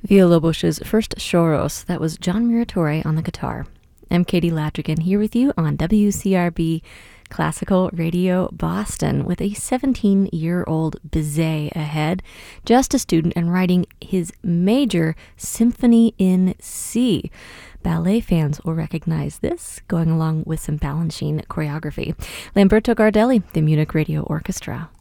Villalobos's first Choros. That was John Muratore on the guitar. I'm Katie Latrigan here with you on WCRB Classical Radio Boston with a 17-year-old Bizet ahead, just a student and writing his major Symphony in C. Ballet fans will recognize this, going along with some Balanchine choreography. Lamberto Gardelli, the Munich Radio Orchestra.